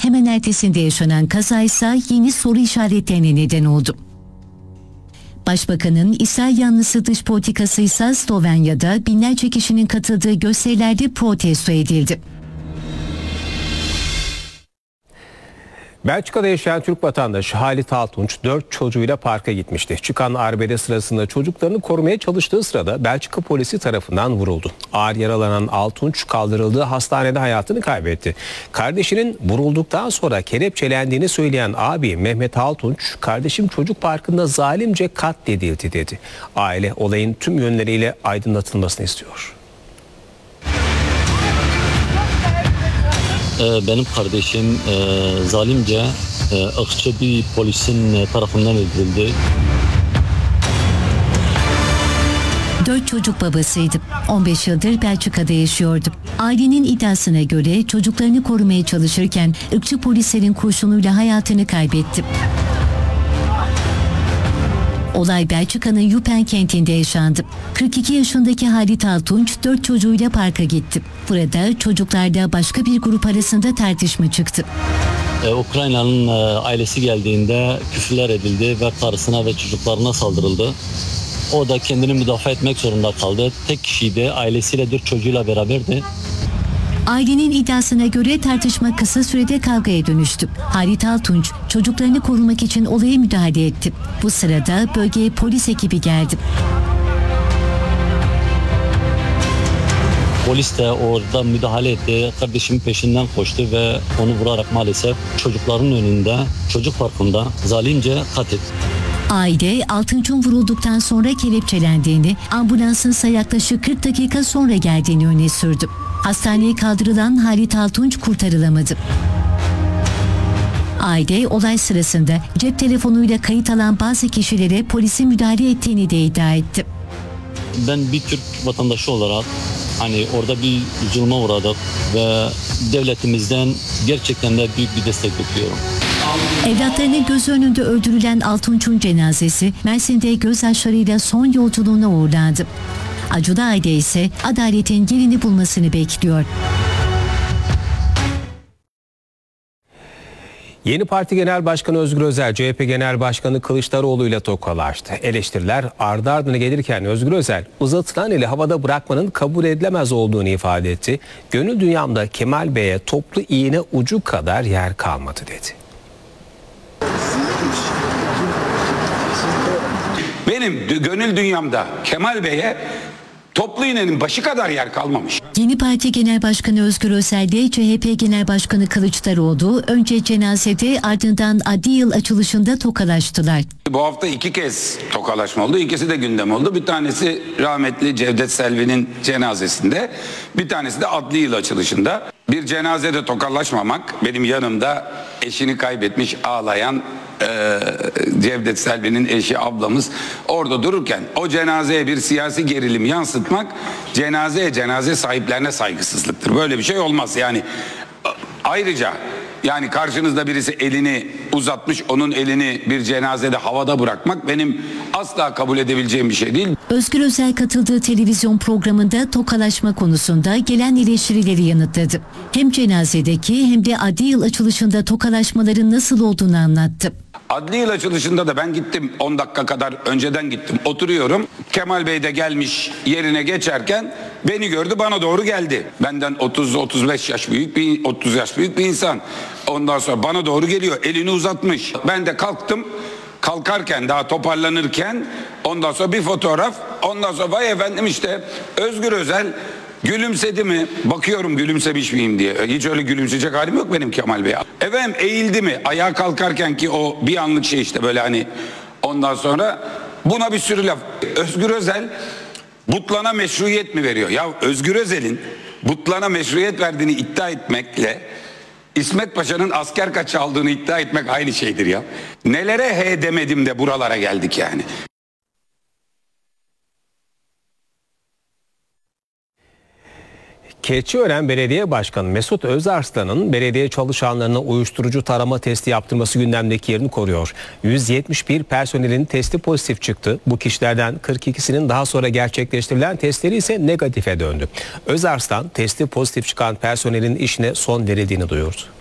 hemen ertesinde yaşanan kazaysa yeni soru işaretlerine neden oldu. Başbakanın İsrail yanlısı dış politikası ise Slovenya'da binlerce kişinin katıldığı gösterilerde protesto edildi. Belçika'da yaşayan Türk vatandaşı Halit Altunç 4 çocuğuyla parka gitmişti. Çıkan arbede sırasında çocuklarını korumaya çalıştığı sırada Belçika polisi tarafından vuruldu. Ağır yaralanan Altunç kaldırıldığı hastanede hayatını kaybetti. Kardeşinin vurulduktan sonra kelepçelendiğini söyleyen abi Mehmet Altunç, "Kardeşim çocuk parkında zalimce katledildi" dedi. Aile olayın tüm yönleriyle aydınlatılmasını istiyor. Benim kardeşim zalimce ırkçı bir polisin tarafından öldürüldü. 4 çocuk babasıydı. 15 yıldır Belçika'da yaşıyordu. Ailenin iddiasına göre çocuklarını korumaya çalışırken ırkçı polislerin kurşunuyla hayatını kaybetti. Olay Belçika'nın Eupen kentinde yaşandı. 42 yaşındaki Halit Altunç 4 çocuğuyla parka gitti. Burada çocuklarda başka bir grup arasında tartışma çıktı. Ukrayna'nın ailesi geldiğinde küfürler edildi ve karısına ve çocuklarına saldırıldı. O da kendini müdafaa etmek zorunda kaldı. Tek kişiydi, ailesiyle 4 çocuğuyla beraberdi. Ailenin iddiasına göre tartışma kısa sürede kavgaya dönüştü. Halit Altunç çocuklarını korumak için olaya müdahale etti. Bu sırada bölgeye polis ekibi geldi. Polis de orada müdahale etti. Kardeşimin peşinden koştu ve onu vurarak maalesef çocukların önünde, çocuk parkında zalimce katletti. Aile Altunç'un vurulduktan sonra kelepçelendiğini, ambulansın ise yaklaşık 40 dakika sonra geldiğini öne sürdü. Hastaneye kaldırılan Halit Altunç kurtarılamadı. Aile olay sırasında cep telefonuyla kayıt alan bazı kişilere polisin müdahale ettiğini de iddia etti. Ben bir Türk vatandaşı olarak orada bir zulme uğradık ve devletimizden gerçekten de büyük bir destek bekliyorum. Evlatlarının gözü önünde öldürülen Altunç'un cenazesi Mersin'de gözyaşlarıyla son yolculuğuna uğurlandı. Acılı aile ise adaletin yerini bulmasını bekliyor. Yeni Parti Genel Başkanı Özgür Özel, CHP Genel Başkanı Kılıçdaroğlu ile tokalaştı. Eleştiriler ardı ardına gelirken Özgür Özel, uzatılan eli havada bırakmanın kabul edilemez olduğunu ifade etti. "Gönül dünyamda Kemal Bey'e toplu iğne ucu kadar yer kalmadı" dedi. Benim gönül dünyamda Kemal Bey'e toplu iğnenin başı kadar yer kalmamış. Yeni Parti Genel Başkanı Özgür Özel ile CHP Genel Başkanı Kılıçdaroğlu önce cenazede ardından adli yıl açılışında tokalaştılar. Bu hafta 2 kez tokalaşma oldu. İkisi de gündem oldu. Bir tanesi rahmetli Cevdet Selvi'nin cenazesinde, bir tanesi de adli yıl açılışında. Bir cenazede tokalaşmamak, benim yanımda eşini kaybetmiş ağlayan Cevdet Selvi'nin eşi ablamız orada dururken o cenazeye bir siyasi gerilim yansıtmak cenaze sahiplerine saygısızlıktır. Böyle bir şey olmaz yani. Ayrıca yani karşınızda birisi elini uzatmış, onun elini bir cenazede havada bırakmak benim asla kabul edebileceğim bir şey değil. Özgür Özel katıldığı televizyon programında tokalaşma konusunda gelen eleştirileri yanıtladı. Hem cenazedeki hem de adli yıl açılışında tokalaşmaların nasıl olduğunu anlattı. Adli yıl açılışında da ben gittim, 10 dakika kadar önceden gittim, oturuyorum. Kemal Bey de gelmiş yerine geçerken beni gördü, bana doğru geldi. Benden 30-35 yaş büyük 30 yaş büyük bir insan. Ondan sonra bana doğru geliyor, elini uzatmış. Ben de kalktım, kalkarken daha toparlanırken ondan sonra bir fotoğraf, ondan sonra vay efendim işte Özgür Özel gülümsedi mi? Bakıyorum gülümsemiş miyim diye. Hiç öyle gülümseyecek halim yok benim Kemal Bey. Efendim eğildi mi? Ayağa kalkarken ki o bir anlık şey işte böyle hani ondan sonra buna bir sürü laf. Özgür Özel butlana meşruiyet mi veriyor? Ya Özgür Özel'in butlana meşruiyet verdiğini iddia etmekle İsmet Paşa'nın asker kaçı aldığını iddia etmek aynı şeydir ya. Nelere he demedim de buralara geldik yani. Keçiören Belediye Başkanı Mesut Özarslan'ın belediye çalışanlarına uyuşturucu tarama testi yaptırması gündemdeki yerini koruyor. 171 personelin testi pozitif çıktı. Bu kişilerden 42'sinin daha sonra gerçekleştirilen testleri ise negatife döndü. Özarslan testi pozitif çıkan personelin işine son verildiğini duyurdu.